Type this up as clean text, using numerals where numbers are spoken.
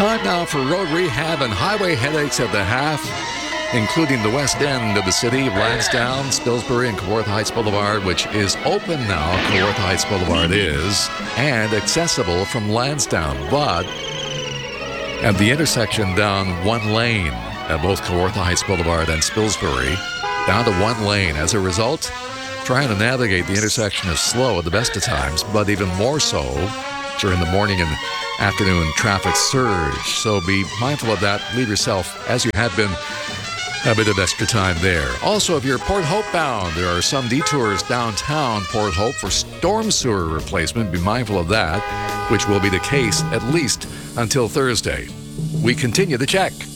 Time now for road rehab and highway headaches at the half, including the west end of the city, Lansdowne, Spilsbury, and Kawartha Heights Boulevard, which is open now. Kawartha Heights Boulevard is, and accessible from Lansdowne. But at the intersection, down one lane at both Kawartha Heights Boulevard and Spilsbury, down to one lane. As a result, trying to navigate the intersection is slow at the best of times, but even more so during the morning and afternoon traffic surge. So be mindful of that. Leave yourself, as you have been, a bit of extra time there. Also, if you're Port Hope bound, there are some detours downtown Port Hope for storm sewer replacement. Be mindful of that, which will be the case at least until Thursday. We continue to check.